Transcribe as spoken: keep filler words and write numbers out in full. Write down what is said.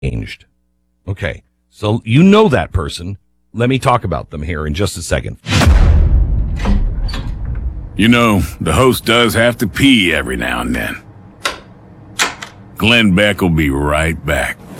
changed. Okay, so you know that person. Let me talk about them here in just a second. You know, the host does have to pee every now and then. Glenn Beck will be right back.